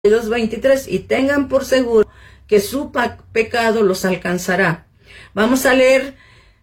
22:23, y tengan por seguro que su pecado los alcanzará. Vamos a leer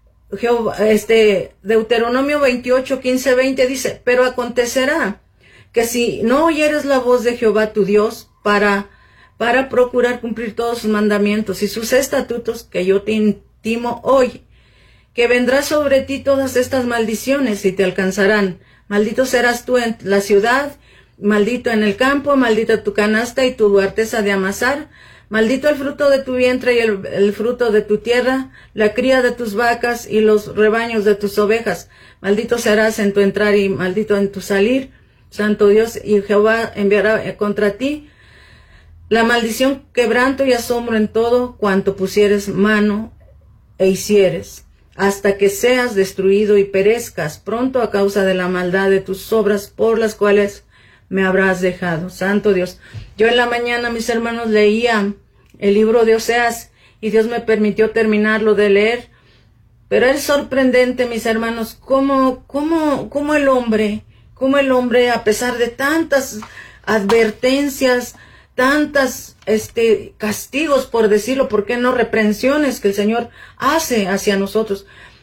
Deuteronomio 28:15-20, dice: pero acontecerá que si no oyeres la voz de Jehová tu Dios para procurar cumplir todos sus mandamientos y sus estatutos que yo te intimo hoy, que vendrá sobre ti todas estas maldiciones y te alcanzarán. Maldito serás tú en la ciudad, maldito en el campo, maldita tu canasta y tu arteza de amasar, maldito el fruto de tu vientre y el fruto de tu tierra, la cría de tus vacas y los rebaños de tus ovejas. Maldito serás en tu entrar y maldito en tu salir. Santo Dios, y Jehová enviará contra ti la maldición, quebranto y asombro en todo cuanto pusieres mano e hicieres, hasta que seas destruido y perezcas pronto a causa de la maldad de tus obras por las cuales me habrás dejado. Santo Dios. Yo en la mañana, mis hermanos, leía el libro de Oseas y Dios me permitió terminarlo de leer, pero es sorprendente, mis hermanos, cómo el hombre, a pesar de tantas advertencias, tantas castigos, por decirlo, ¿por qué no reprensiones que el Señor hace hacia nosotros?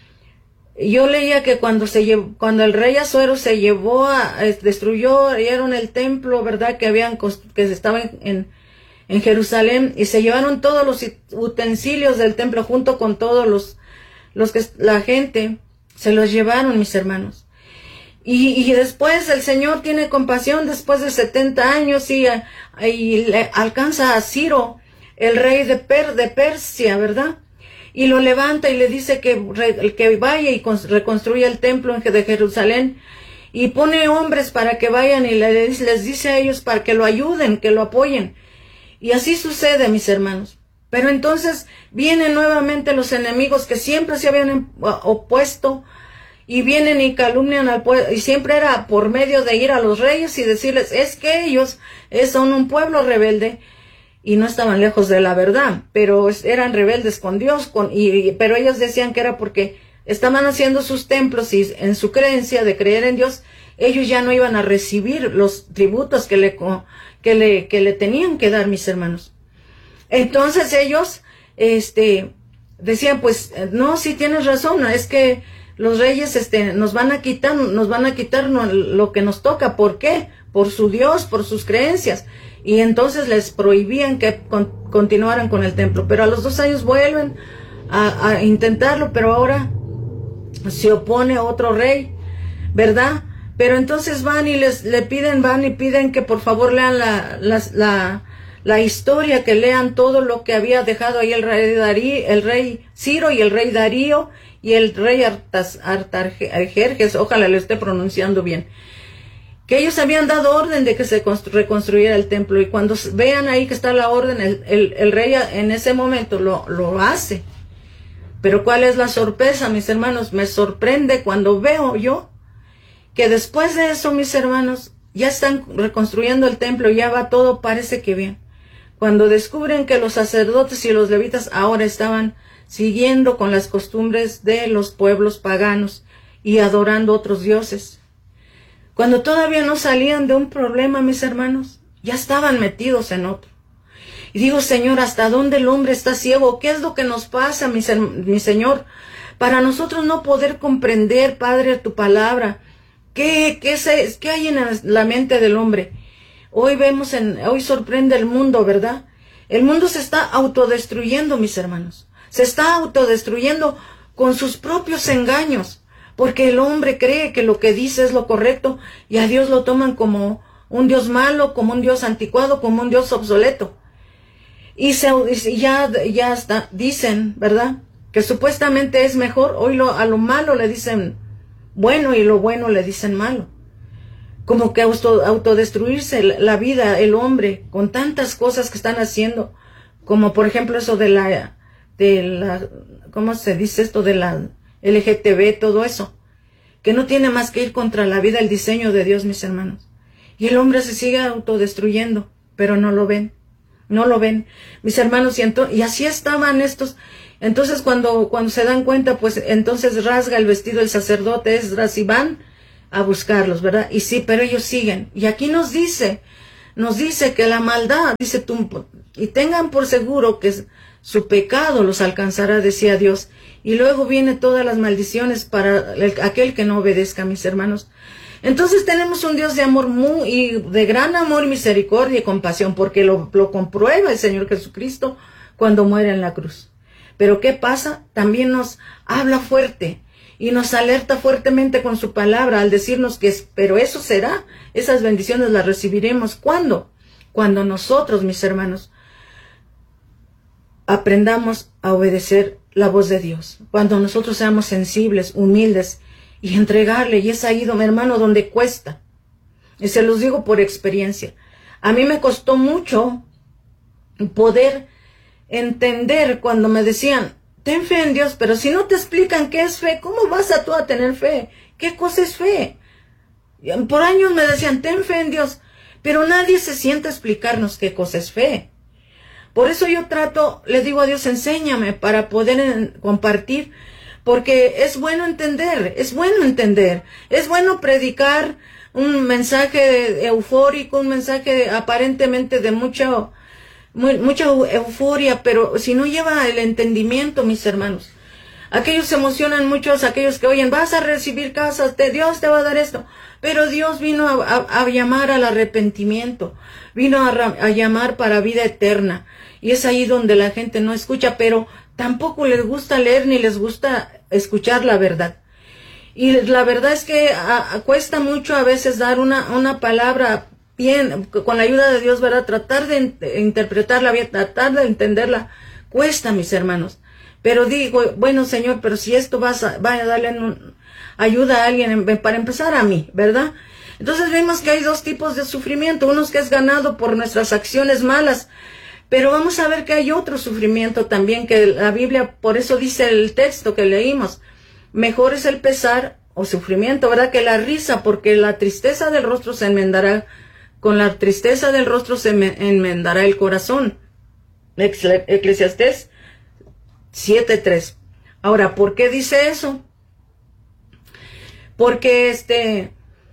Yo leía que cuando el rey Asuero se llevó destruyeron el templo, ¿verdad? Que estaban en Jerusalén, y se llevaron todos los utensilios del templo junto con todos los que la gente se los llevaron, mis hermanos. Y después el Señor tiene compasión, después de 70 años, y le alcanza a Ciro, el rey de Persia, ¿verdad? Y lo levanta y le dice que vaya y reconstruya el templo de Jerusalén, y pone hombres para que vayan y les dice a ellos para que lo ayuden, que lo apoyen. Y así sucede, mis hermanos. Pero entonces vienen nuevamente los enemigos que siempre se habían opuesto, y vienen y calumnian al pueblo, y siempre era por medio de ir a los reyes y decirles: es que ellos son un pueblo rebelde, y no estaban lejos de la verdad, pero eran rebeldes con Dios, pero ellos decían que era porque estaban haciendo sus templos, y en su creencia de creer en Dios, ellos ya no iban a recibir los tributos que le tenían que dar, mis hermanos. Entonces ellos decían: pues no, sí tienes razón, es que los reyes nos van a quitar lo que nos toca. ¿Por qué? Por su Dios, por sus creencias. Y entonces les prohibían que continuaran con el templo. Pero a los 2 años vuelven a intentarlo, pero ahora se opone otro rey, ¿verdad? Pero entonces van y piden que por favor lean la historia, que lean todo lo que había dejado ahí el rey Ciro y el rey Darío y el rey Artajerjes, ojalá lo esté pronunciando bien, que ellos habían dado orden de que se reconstruyera el templo, y cuando vean ahí que está la orden, el rey en ese momento lo hace. Pero ¿cuál es la sorpresa, mis hermanos? Me sorprende cuando veo yo que después de eso, mis hermanos, ya están reconstruyendo el templo, ya va todo, parece que bien. Cuando descubren que los sacerdotes y los levitas ahora estaban siguiendo con las costumbres de los pueblos paganos y adorando otros dioses. Cuando todavía no salían de un problema, mis hermanos, ya estaban metidos en otro. Y digo: Señor, ¿hasta dónde el hombre está ciego? ¿Qué es lo que nos pasa, mi Señor? Para nosotros no poder comprender, Padre, tu palabra. ¿Qué hay en la mente del hombre? Hoy sorprende el mundo, ¿verdad? El mundo se está autodestruyendo, mis hermanos. Se está autodestruyendo con sus propios engaños, porque el hombre cree que lo que dice es lo correcto, y a Dios lo toman como un Dios malo, como un Dios anticuado, como un Dios obsoleto. Y dicen, ¿verdad?, que supuestamente es mejor. Hoy a lo malo le dicen bueno, y lo bueno le dicen malo. Como que autodestruirse la vida, el hombre, con tantas cosas que están haciendo, como por ejemplo eso de la ¿cómo se dice esto? De la LGTB, todo eso, que no tiene más que ir contra la vida, el diseño de Dios, mis hermanos. Y el hombre se sigue autodestruyendo, pero no lo ven, mis hermanos, y así estaban estos. Entonces cuando se dan cuenta, pues entonces rasga el vestido el sacerdote Esdras y van a buscarlos, ¿verdad? Y sí, pero ellos siguen. Y aquí nos dice nos dice que la maldad, dice y tengan por seguro que su pecado los alcanzará, decía Dios. Y luego viene todas las maldiciones para aquel que no obedezca, mis hermanos. Entonces tenemos un Dios de amor y de gran amor, misericordia y compasión, porque lo comprueba el Señor Jesucristo cuando muere en la cruz. Pero ¿qué pasa? También nos habla fuerte y nos alerta fuertemente con su palabra al decirnos pero eso será, esas bendiciones las recibiremos. ¿Cuándo? Cuando nosotros, mis hermanos, aprendamos a obedecer la voz de Dios. Cuando nosotros seamos sensibles, humildes y entregarle. Y es ahí, mi hermano, donde cuesta. Y se los digo por experiencia. A mí me costó mucho poder entender cuando me decían, ten fe en Dios, pero si no te explican qué es fe, ¿cómo vas tú a tener fe? ¿Qué cosa es fe? Por años me decían, ten fe en Dios, pero nadie se sienta a explicarnos qué cosa es fe. Por eso yo le digo a Dios, enséñame para poder compartir, porque es bueno entender, es bueno predicar un mensaje eufórico, un mensaje aparentemente de mucha euforia, pero si no lleva el entendimiento, mis hermanos. Aquellos se emocionan muchos, aquellos que oyen, vas a recibir casas, Dios te va a dar esto. Pero Dios vino a llamar al arrepentimiento, vino a llamar para vida eterna. Y es ahí donde la gente no escucha, pero tampoco les gusta leer ni les gusta escuchar la verdad. Y la verdad es que cuesta mucho a veces dar una palabra bien, con la ayuda de Dios, ¿verdad? Tratar de interpretarla bien, tratar de entenderla, cuesta, mis hermanos. Pero digo, bueno, Señor, pero si esto vaya a darle ayuda a alguien, para empezar a mí, ¿verdad? Entonces vemos que hay dos tipos de sufrimiento, unos que es ganado por nuestras acciones malas, pero vamos a ver que hay otro sufrimiento también, que la Biblia, por eso dice el texto que leímos, mejor es el pesar o sufrimiento, ¿verdad?, que la risa, porque la tristeza del rostro se enmendará, con la tristeza del rostro se enmendará el corazón. Eclesiastés 7:3. Ahora, ¿por qué dice eso? Porque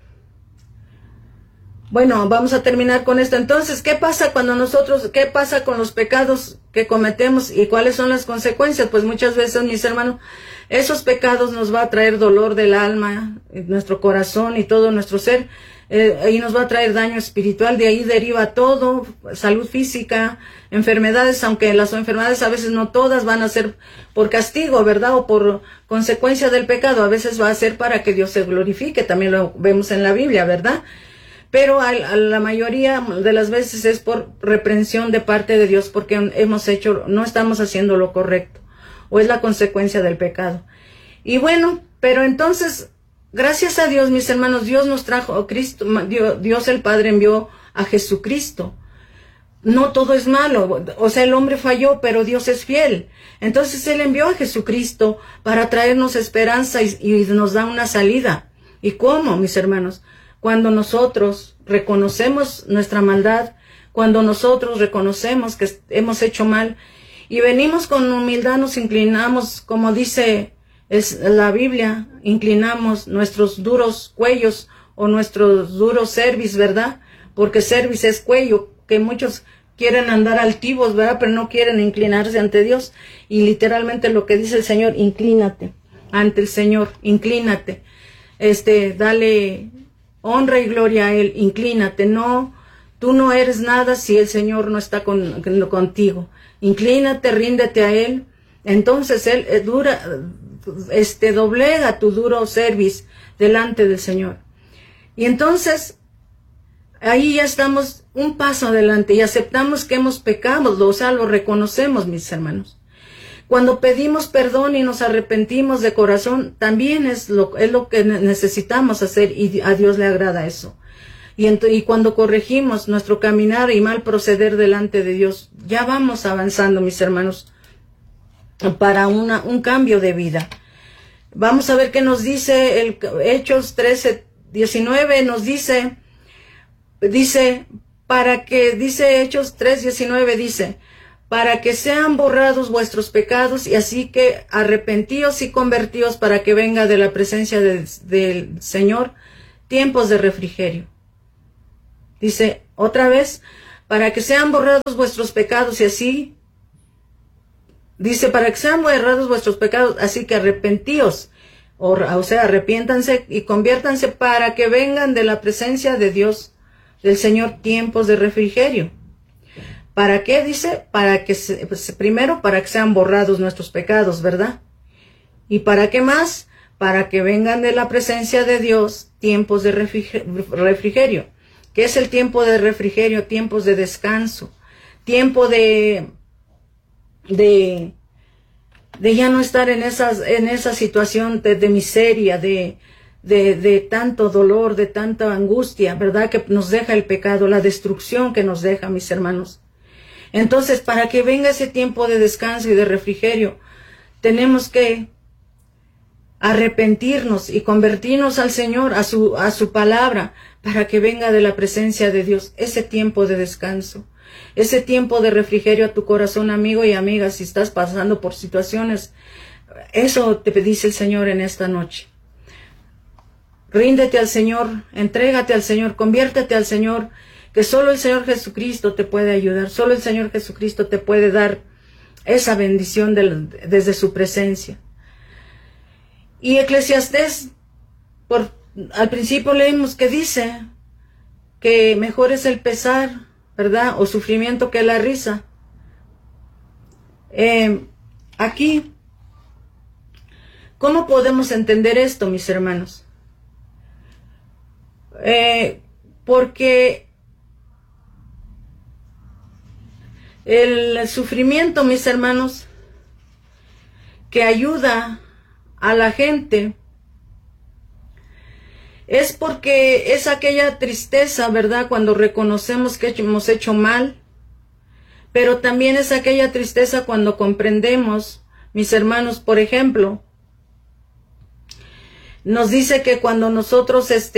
bueno, vamos a terminar con esto. Entonces, ¿qué pasa qué pasa con los pecados que cometemos y cuáles son las consecuencias? Pues muchas veces, mis hermanos, esos pecados nos va a traer dolor del alma, nuestro corazón y todo nuestro ser, y nos va a traer daño espiritual. De ahí deriva todo, salud física, enfermedades, aunque las enfermedades a veces no todas van a ser por castigo, ¿verdad? O por consecuencia del pecado, a veces va a ser para que Dios se glorifique, también lo vemos en la Biblia, ¿verdad? Pero a la mayoría de las veces es por reprensión de parte de Dios, porque no estamos haciendo lo correcto, o es la consecuencia del pecado. Y bueno, pero entonces, gracias a Dios, mis hermanos, Dios nos trajo a Cristo, Dios el Padre envió a Jesucristo. No todo es malo, o sea, el hombre falló, pero Dios es fiel. Entonces Él envió a Jesucristo para traernos esperanza y nos da una salida. ¿Y cómo, mis hermanos? Cuando nosotros reconocemos nuestra maldad, cuando nosotros reconocemos que hemos hecho mal y venimos con humildad, nos inclinamos, como dice la Biblia, inclinamos nuestros duros cuellos o nuestros duros cerviz, ¿verdad? Porque cerviz es cuello, que muchos quieren andar altivos, ¿verdad? Pero no quieren inclinarse ante Dios. Y literalmente lo que dice el Señor, inclínate ante el Señor, inclínate. Dale honra y gloria a Él, inclínate. No, tú no eres nada si el Señor no está contigo. Inclínate, ríndete a Él. Entonces Él doblega tu duro cerviz delante del Señor. Y entonces ahí ya estamos un paso adelante y aceptamos que hemos pecado, o sea, lo reconocemos, mis hermanos. Cuando pedimos perdón y nos arrepentimos de corazón, también es lo que necesitamos hacer, y a Dios le agrada eso. Y cuando corregimos nuestro caminar y mal proceder delante de Dios, ya vamos avanzando, mis hermanos, para un cambio de vida. Vamos a ver qué nos dice Hechos 13:19, nos dice Hechos 3:19, dice, para que sean borrados vuestros pecados, y así que arrepentíos y convertíos para que venga de la presencia del Señor tiempos de refrigerio. Dice, otra vez, para que sean borrados vuestros pecados, y así, dice, para que sean borrados vuestros pecados, así que arrepentíos, o sea, arrepiéntanse y conviértanse para que vengan de la presencia de Dios, del Señor, tiempos de refrigerio. ¿Para qué? Dice, para que, primero, para que sean borrados nuestros pecados, ¿verdad? ¿Y para qué más? Para que vengan de la presencia de Dios tiempos de refrigerio. ¿Qué es el tiempo de refrigerio? Tiempos de descanso, tiempo de ya no estar en esa situación de miseria, de tanto dolor, de tanta angustia, ¿verdad? Que nos deja el pecado, la destrucción que nos deja, mis hermanos. Entonces, para que venga ese tiempo de descanso y de refrigerio, tenemos que arrepentirnos y convertirnos al Señor, a su palabra, para que venga de la presencia de Dios ese tiempo de descanso, ese tiempo de refrigerio a tu corazón, amigo y amiga, si estás pasando por situaciones. Eso te dice el Señor en esta noche. Ríndete al Señor, entrégate al Señor, conviértete al Señor, que solo el Señor Jesucristo te puede ayudar, solo el Señor Jesucristo te puede dar esa bendición desde su presencia. Y Eclesiastés, al principio leímos que dice que mejor es el pesar, ¿verdad? O sufrimiento que la risa. Aquí, ¿cómo podemos entender esto, mis hermanos? Porque el sufrimiento, mis hermanos, que ayuda a la gente, es porque es aquella tristeza, ¿verdad? Cuando reconocemos que hemos hecho mal, pero también es aquella tristeza cuando comprendemos, mis hermanos, por ejemplo, nos dice que cuando nosotros es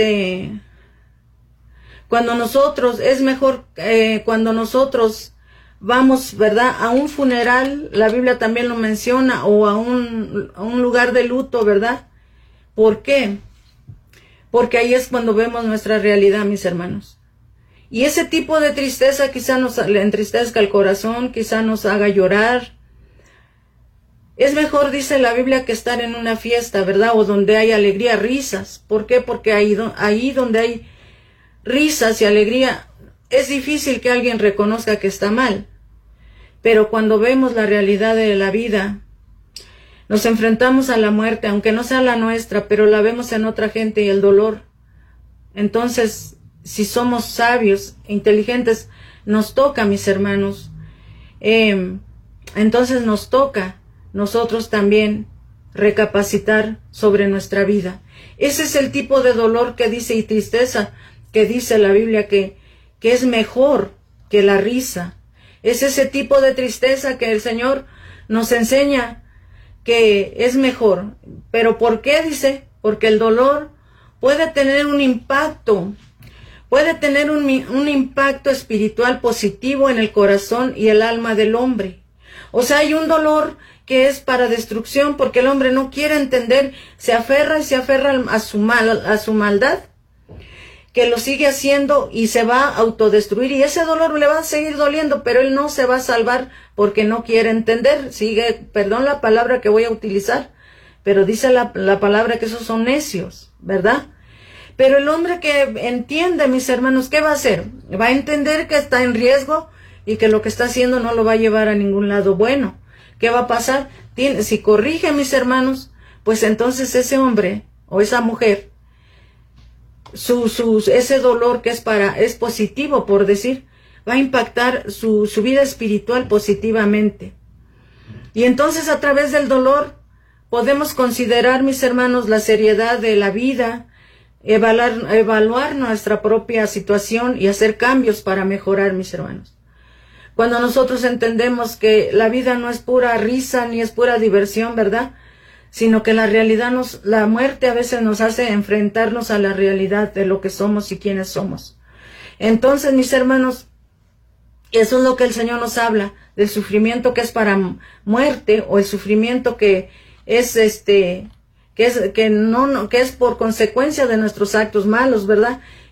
mejor, cuando nosotros vamos, ¿verdad?, a un funeral, la Biblia también lo menciona, o a un lugar de luto, ¿verdad? ¿Por qué? Porque ahí es cuando vemos nuestra realidad, mis hermanos. Y ese tipo de tristeza quizá nos entristezca el corazón, quizá nos haga llorar. Es mejor, dice la Biblia, que estar en una fiesta, ¿verdad? O donde hay alegría, risas. ¿Por qué? Porque ahí donde hay risas y alegría, es difícil que alguien reconozca que está mal. Pero cuando vemos la realidad de la vida, nos enfrentamos a la muerte, aunque no sea la nuestra, pero la vemos en otra gente y el dolor. Entonces, si somos sabios, inteligentes, nos toca, mis hermanos, entonces nos toca nosotros también recapacitar sobre nuestra vida. Ese es el tipo de dolor que dice y tristeza que dice la Biblia que es mejor que la risa. Es ese tipo de tristeza que el Señor nos enseña que es mejor. ¿Pero por qué? Dice, porque el dolor puede tener un impacto, un impacto espiritual positivo en el corazón y el alma del hombre. O sea, hay un dolor que es para destrucción, porque el hombre no quiere entender, se aferra a su maldad, que lo sigue haciendo y se va a autodestruir, y ese dolor le va a seguir doliendo, pero él no se va a salvar porque no quiere entender. Perdón la palabra que voy a utilizar, pero dice la palabra que esos son necios, ¿verdad? Pero el hombre que entiende, mis hermanos, ¿qué va a hacer? Va a entender que está en riesgo y que lo que está haciendo no lo va a llevar a ningún lado bueno. ¿Qué va a pasar? Si corrige, mis hermanos, pues entonces ese hombre o esa mujer, ese dolor que es positivo, por decir, va a impactar su vida espiritual positivamente. Y entonces, a través del dolor podemos considerar, mis hermanos, la seriedad de la vida, evaluar nuestra propia situación y hacer cambios para mejorar, mis hermanos. Cuando nosotros entendemos que la vida no es pura risa ni es pura diversión, ¿verdad?, sino que la realidad la muerte a veces nos hace enfrentarnos a la realidad de lo que somos y quiénes somos. Entonces, mis hermanos, eso es lo que el Señor nos habla, del sufrimiento que es para muerte, o el sufrimiento que es por consecuencia de nuestros actos malos, ¿verdad?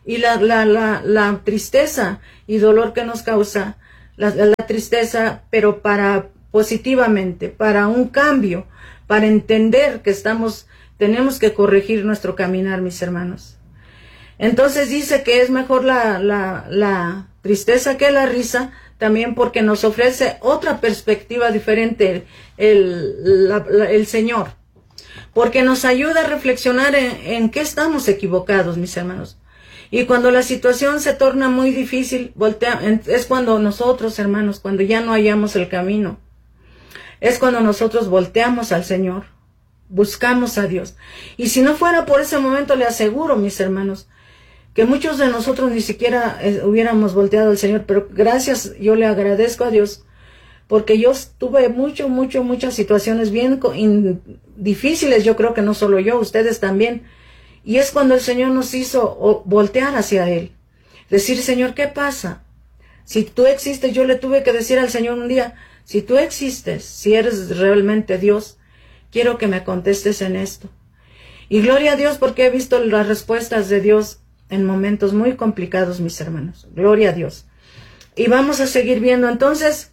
Y la tristeza y dolor que nos causa, la tristeza, pero para positivamente, para un cambio, para entender que tenemos que corregir nuestro caminar, mis hermanos. Entonces dice que es mejor la tristeza que la risa, también porque nos ofrece otra perspectiva diferente el Señor, porque nos ayuda a reflexionar en qué estamos equivocados, mis hermanos. Y cuando la situación se torna muy difícil, es cuando nosotros, hermanos, cuando ya no hallamos el camino, es cuando nosotros volteamos al Señor, buscamos a Dios. Y si no fuera por ese momento, le aseguro, mis hermanos, que muchos de nosotros ni siquiera hubiéramos volteado al Señor, pero gracias, yo le agradezco a Dios, porque yo tuve muchas situaciones bien difíciles, yo creo que no solo yo, ustedes también, y es cuando el Señor nos hizo voltear hacia Él, decir, Señor, ¿qué pasa? Si tú existes, yo le tuve que decir al Señor un día, si tú existes, si eres realmente Dios, quiero que me contestes en esto. Y gloria a Dios porque he visto las respuestas de Dios en momentos muy complicados, mis hermanos. Gloria a Dios. Y vamos a seguir viendo. Entonces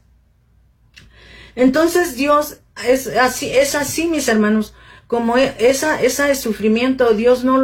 Dios es así, mis hermanos, como ese sufrimiento, Dios no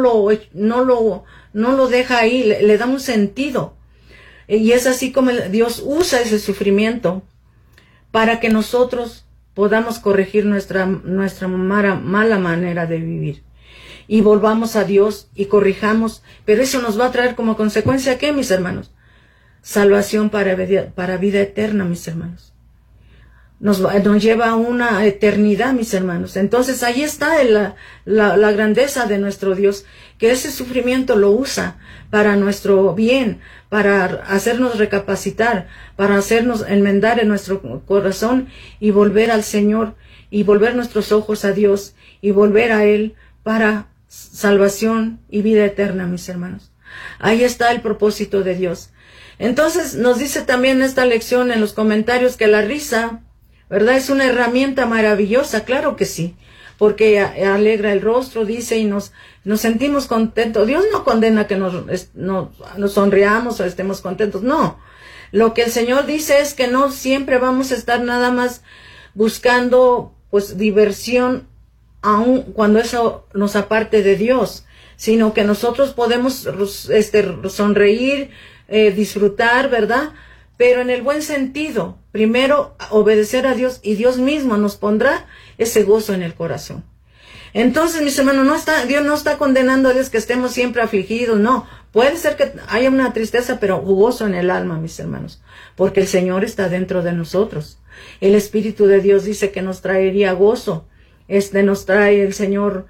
lo deja ahí, le da un sentido. Y es así como Dios usa ese sufrimiento para que nosotros podamos corregir nuestra mala manera de vivir. Y volvamos a Dios y corrijamos, pero eso nos va a traer como consecuencia, ¿qué, mis hermanos? Salvación para vida eterna, mis hermanos. Nos lleva a una eternidad, mis hermanos. Entonces ahí está la grandeza de nuestro Dios, que ese sufrimiento lo usa para nuestro bien, para hacernos recapacitar, para hacernos enmendar en nuestro corazón y volver al Señor, y volver nuestros ojos a Dios, y volver a Él para salvación y vida eterna, mis hermanos. Ahí está el propósito de Dios. Entonces nos dice también esta lección en los comentarios que la risa, ¿verdad? Es una herramienta maravillosa, claro que sí, porque alegra el rostro, dice, y nos sentimos contentos. Dios no condena que nos sonriamos o estemos contentos, no. Lo que el Señor dice es que no siempre vamos a estar nada más buscando, pues, diversión, aun cuando eso nos aparte de Dios, sino que nosotros podemos sonreír, disfrutar, ¿verdad? Pero en el buen sentido, primero obedecer a Dios y Dios mismo nos pondrá ese gozo en el corazón. Entonces, mis hermanos, Dios no está condenando a Dios que estemos siempre afligidos, no. Puede ser que haya una tristeza, pero gozo en el alma, mis hermanos, porque el Señor está dentro de nosotros. El Espíritu de Dios dice que nos traería gozo. Nos trae el Señor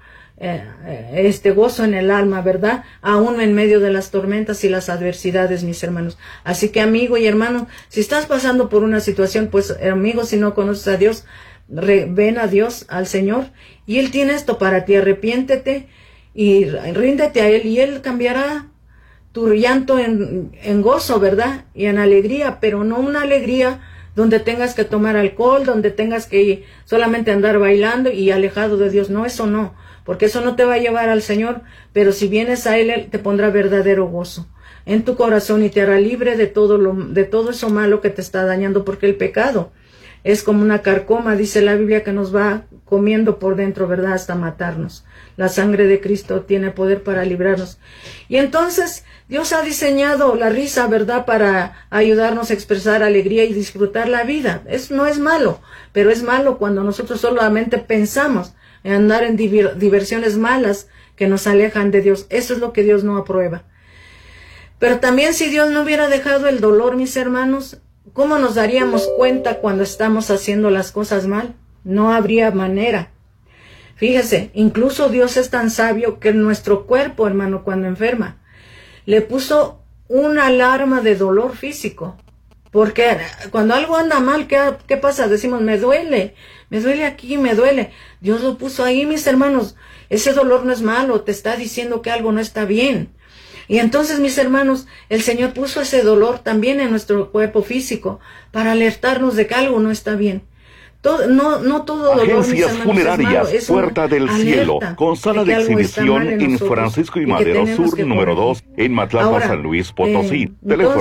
gozo en el alma, ¿verdad? Aún en medio de las tormentas y las adversidades, mis hermanos. Así que, amigo y hermano, si estás pasando por una situación, pues, amigo, si no conoces a Dios, ven a Dios, al Señor, y Él tiene esto para ti. Arrepiéntete y ríndete a Él, y Él cambiará tu llanto en gozo, ¿verdad? Y en alegría, pero no una alegría donde tengas que tomar alcohol, donde tengas que solamente andar bailando y alejado de Dios. No, eso no, porque eso no te va a llevar al Señor, pero si vienes a Él, Él te pondrá verdadero gozo en tu corazón y te hará libre de todo eso malo que te está dañando, porque el pecado es como una carcoma, dice la Biblia, que nos va comiendo por dentro, ¿verdad?, hasta matarnos. La sangre de Cristo tiene poder para librarnos. Y entonces Dios ha diseñado la risa, ¿verdad?, para ayudarnos a expresar alegría y disfrutar la vida. No es malo, pero es malo cuando nosotros solamente pensamos en andar en diversiones malas que nos alejan de Dios. Eso es lo que Dios no aprueba. Pero también, si Dios no hubiera dejado el dolor, mis hermanos, ¿cómo nos daríamos cuenta cuando estamos haciendo las cosas mal? No habría manera. Fíjese, incluso Dios es tan sabio que nuestro cuerpo, hermano, cuando enferma, le puso una alarma de dolor físico. Porque cuando algo anda mal, ¿qué pasa? Decimos, me duele aquí, me duele. Dios lo puso ahí, mis hermanos. Ese dolor no es malo, te está diciendo que algo no está bien. Y entonces, mis hermanos, el Señor puso ese dolor también en nuestro cuerpo físico para alertarnos de que algo no está bien. No todo dolor, Agencias Funerarias Puerta del Cielo, con sala de exhibición en Francisco y Madero Sur, número 2, en Matlapa, San Luis Potosí. Teléfono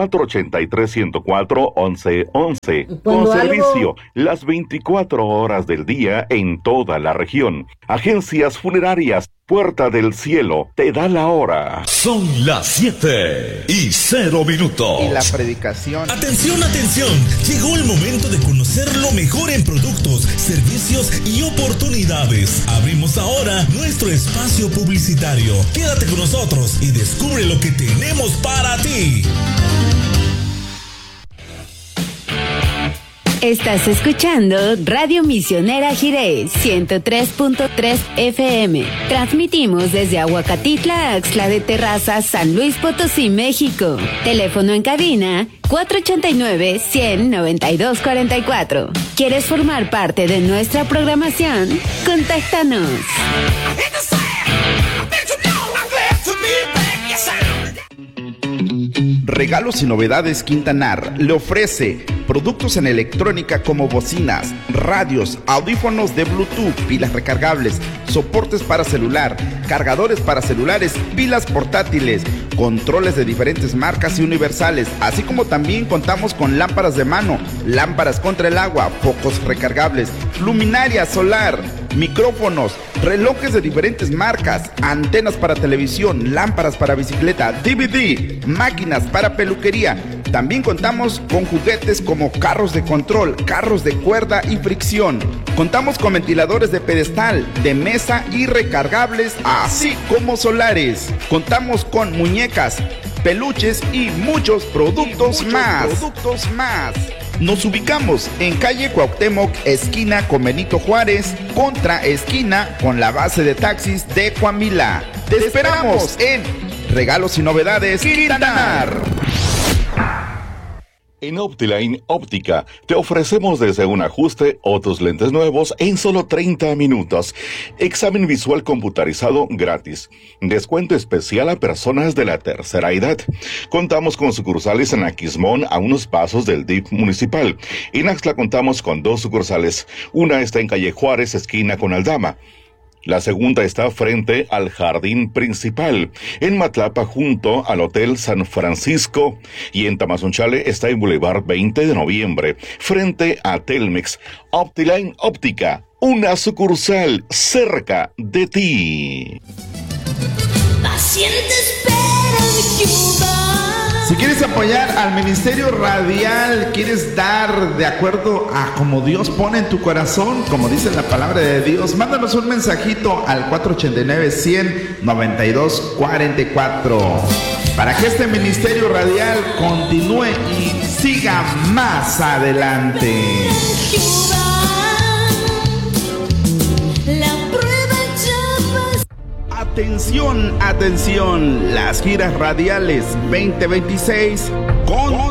483-104-1111. Con servicio las 24 horas del día en toda la región. Agencias Funerarias Puerta del Cielo te da la hora. Son las 7:00. Y la predicación. Atención, atención. Llegó el momento de conocer lo mejor en productos, servicios y oportunidades. Abrimos ahora nuestro espacio publicitario. Quédate con nosotros y descubre lo que tenemos para ti. Estás escuchando Radio Misionera Jiré 103.3 FM. Transmitimos desde Aguacatitla, Axtla de Terraza, San Luis Potosí, México. Teléfono en cabina 489-100-9244. ¿Quieres formar parte de nuestra programación? Contáctanos. Regalos y Novedades Quintanar le ofrece productos en electrónica como bocinas, radios, audífonos de Bluetooth, pilas recargables, soportes para celular, cargadores para celulares, pilas portátiles, controles de diferentes marcas y universales, así como también contamos con lámparas de mano, lámparas contra el agua, focos recargables, luminaria solar, micrófonos, relojes de diferentes marcas, antenas para televisión, lámparas para bicicleta, DVD, máquinas para peluquería. También contamos con juguetes como carros de control, carros de cuerda y fricción. Contamos con ventiladores de pedestal, de mesa y recargables, así como solares. Contamos con muñecas, peluches y muchos productos más. Nos ubicamos en calle Cuauhtémoc, esquina con Benito Juárez, contra esquina con la base de taxis de Coamila. Te esperamos en Regalos y Novedades Quintanar. En Optiline Óptica te ofrecemos desde un ajuste o tus lentes nuevos en solo 30 minutos. Examen visual computarizado gratis. Descuento especial a personas de la tercera edad. Contamos con sucursales en Aquismón, a unos pasos del DIF municipal. En Axtla contamos con 2 sucursales. Una está en calle Juárez, esquina con Aldama. La segunda está frente al jardín principal, en Matlapa junto al Hotel San Francisco, y en Tamazunchale está en Boulevard 20 de Noviembre, frente a Telmex. Optiline Óptica, una sucursal cerca de ti. Paciente espera mi Cuba. Si quieres apoyar al Ministerio Radial, quieres dar de acuerdo a como Dios pone en tu corazón, como dice la palabra de Dios, mándanos un mensajito al 489-100-9244 para que este Ministerio Radial continúe y siga más adelante. Atención, atención, las giras radiales 2026 con